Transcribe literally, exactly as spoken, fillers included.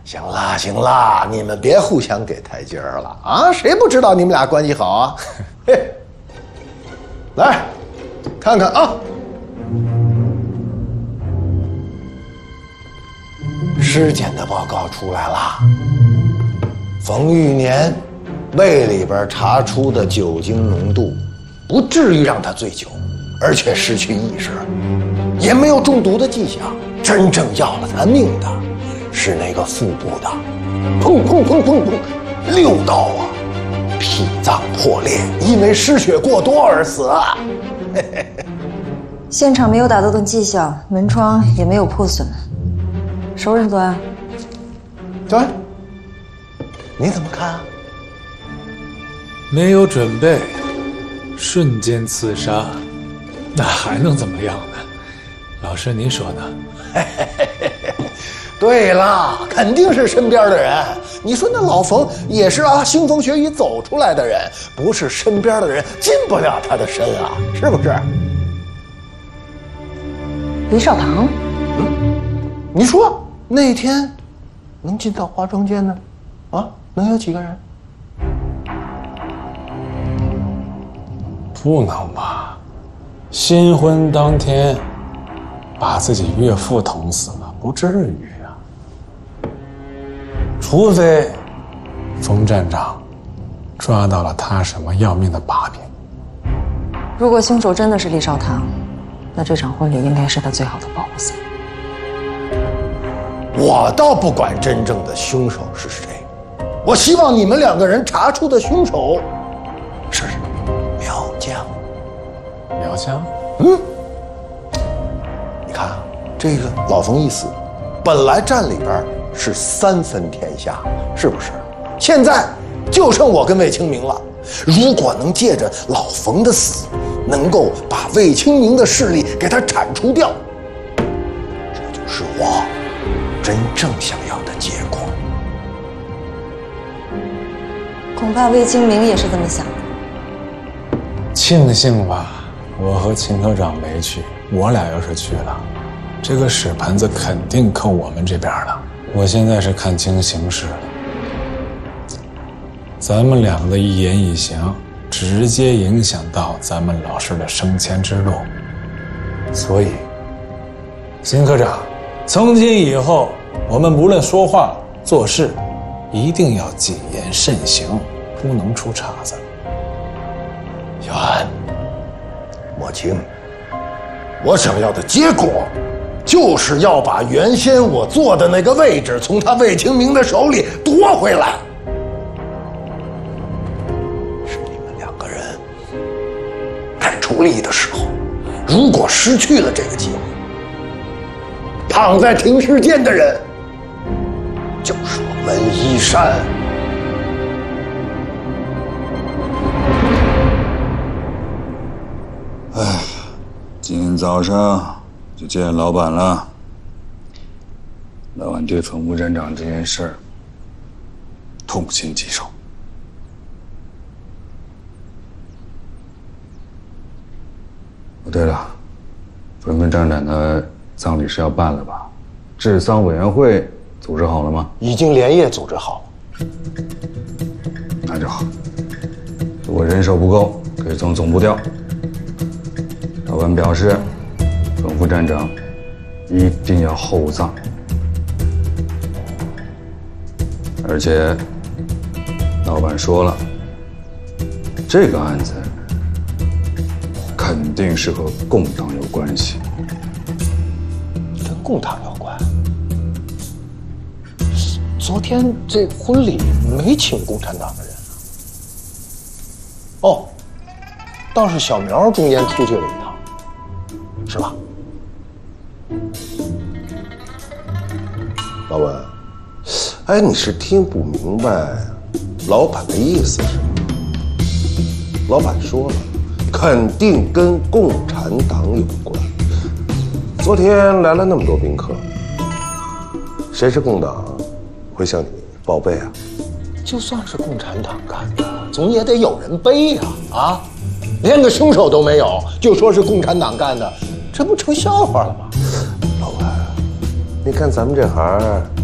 行啦行啦，你们别互相给台阶儿了啊！谁不知道你们俩关系好啊？嘿，来，看看啊，尸检的报告出来了，冯玉年胃里边查出的酒精浓度，不至于让他醉酒，而且失去意识，也没有中毒的迹象。真正要了他命的，是那个腹部的，砰砰砰砰砰，六刀啊，脾脏破裂，因为失血过多而死啊。 现场没有打斗的迹象，门窗也没有破损。熟人作案。 对，你怎么看啊？ 没有准备，瞬间刺杀，那还能怎么样呢？老师，您说呢？ 对了，肯定是身边的人。你说那老冯也是啊，腥风血雨走出来的人，不是身边的人进不了他的身啊，是不是？ 李少棠， 嗯，你说那天能进到化妆间的，啊，能有几个人？ 不能吧？新婚当天把自己岳父捅死了，不至于啊。除非冯站长抓到了他什么要命的把柄。 如果凶手真的是李少棠，那这场婚礼应该是他最好的保护伞。 我倒不管真正的凶手是谁，我希望你们两个人查出的凶手是苗疆。 苗疆？ 嗯，你看啊，这个老冯一死，本来站里边是三分天下，是不是？现在就剩我跟魏清明了。如果能借着老冯的死，能够把魏清明的势力给他铲除掉，这就是我真正想要的结果。 恐怕魏清明也是这么想的。 庆幸吧，我和秦科长没去。我俩要是去了，这个屎盆子肯定扣我们这边了。我现在是看清形势了，咱们两个的一言一行，直接影响到咱们老师的升迁之路。所以，秦科长，从今以后，我们无论说话做事，一定要谨言慎行，不能出岔子。 小安，莫青，我想要的结果，就是要把原先我坐的那个位置从他魏清明的手里夺回来。是你们两个人该出力的时候，如果失去了这个机会，躺在停尸间的人就是我文一山。 哎，今天早上就见老板了。老板对冯副站长这件事儿痛心疾首。哦，对了，冯副站长的葬礼是要办了吧？治丧委员会组织好了吗？ 已经连夜组织好了。 那就好。如果人手不够，可以从总部调。老板表示，冯副站长一定要厚葬，而且老板说了，这个案子肯定是和共党有关系。 跟共党有关？昨天这婚礼没请共产党的人啊。哦，倒是小苗中间出去了一趟。是吧，老文？哎，你是听不明白老板的意思是吗？老板说了，肯定跟共产党有关。昨天来了那么多宾客，谁是共党，会向你报备啊？就算是共产党干的，总也得有人背呀！啊，连个凶手都没有，就说是共产党干的。这不成笑话了吗？老板，你看咱们这行